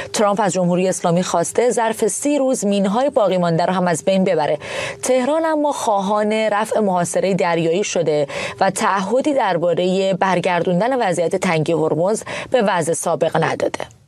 ترامپ از جمهوری اسلامی خواسته ظرف 30 روز مینهای باقی مانده را هم از بین ببره. تهران اما خواهان رفع محاصره دریایی شده و تعهدی درباره برگردوندن وضعیت تنگی هرمز به وضع سابق نداده.